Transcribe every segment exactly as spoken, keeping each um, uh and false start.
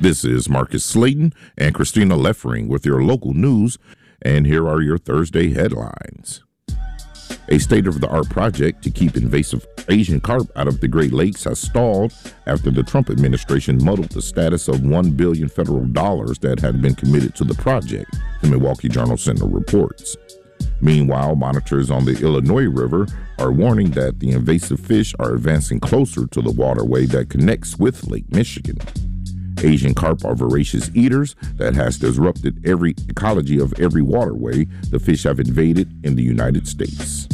This is Marcus Slayton and Christina Leffering with your local news, and here are your Thursday headlines. A state-of-the-art project to keep invasive Asian carp out of the Great Lakes has stalled after the Trump administration muddled the status of one billion dollars federal dollars that had been committed to the project, the Milwaukee Journal-Sentinel reports. Meanwhile, monitors on the Illinois River are warning that the invasive fish are advancing closer to the waterway that connects with Lake Michigan. Asian carp are voracious eaters that has disrupted every ecology of every waterway the fish have invaded in the United States.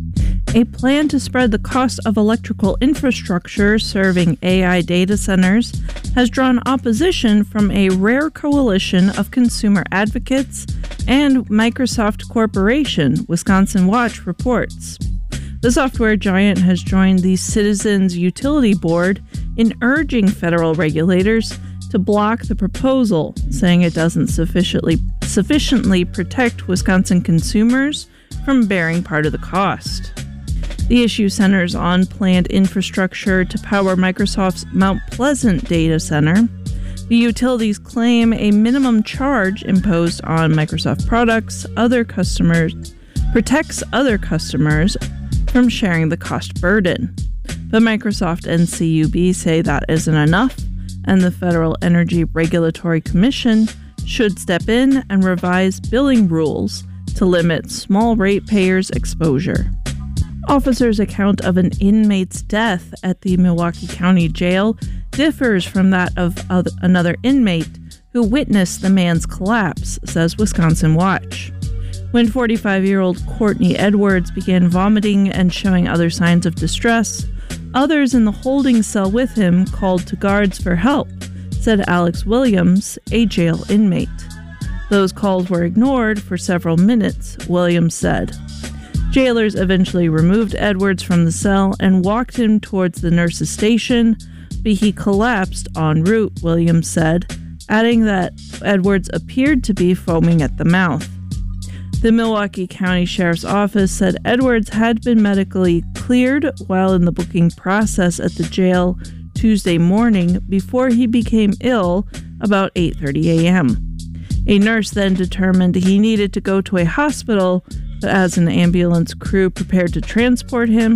A plan to spread the cost of electrical infrastructure serving A I data centers has drawn opposition from a rare coalition of consumer advocates and Microsoft Corporation, Wisconsin Watch reports. The software giant has joined the Citizens Utility Board in urging federal regulators to block the proposal, saying it doesn't sufficiently sufficiently protect Wisconsin consumers from bearing part of the cost. The issue centers on planned infrastructure to power Microsoft's Mount Pleasant data center. The utilities claim a minimum charge imposed on Microsoft products other customers protects other customers from sharing the cost burden. But Microsoft and C U B say that isn't enough, and the Federal Energy Regulatory Commission should step in and revise billing rules to limit small ratepayers' exposure. Officers' account of an inmate's death at the Milwaukee County Jail differs from that of other, another inmate who witnessed the man's collapse, says Wisconsin Watch. When forty-five-year-old Courtney Edwards began vomiting and showing other signs of distress, others in the holding cell with him called to guards for help, said Alex Williams, a jail inmate. Those calls were ignored for several minutes, Williams said. Jailers eventually removed Edwards from the cell and walked him towards the nurse's station, but he collapsed en route, Williams said, adding that Edwards appeared to be foaming at the mouth. The Milwaukee County Sheriff's Office said Edwards had been medically cleared while in the booking process at the jail Tuesday morning before he became ill about eight thirty a.m. A nurse then determined he needed to go to a hospital, but as an ambulance crew prepared to transport him,